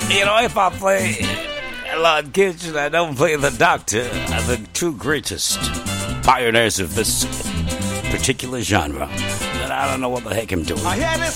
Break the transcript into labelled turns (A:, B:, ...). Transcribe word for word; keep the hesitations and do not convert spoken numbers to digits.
A: You know, if I play Lord Kitchen, I don't play the Doctor, the two greatest pioneers of this particular genre. Then I don't know what the heck I'm doing.
B: I had this